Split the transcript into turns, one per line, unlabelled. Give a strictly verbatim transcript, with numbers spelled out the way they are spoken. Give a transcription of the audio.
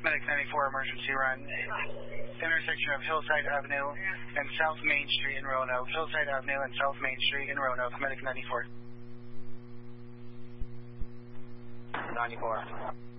Medic ninety-four, emergency run. Intersection of Hillside Avenue and South Main Street in Roanoke. Hillside Avenue and South Main Street in Roanoke. Medic ninety-four.
ninety-four.